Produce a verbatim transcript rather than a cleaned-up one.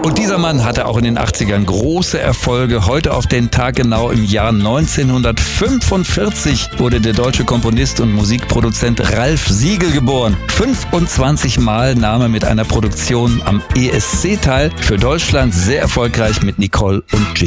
Und dieser Mann hatte auch in den achtzigern große Erfolge. Heute auf den Tag genau im Jahr neunzehnhundertfünfundvierzig wurde der deutsche Komponist und Musikproduzent Ralph Siegel geboren. fünfundzwanzig Mal nahm er mit einer Produktion am E S C teil. Für Deutschland sehr erfolgreich mit Nicole und Jim.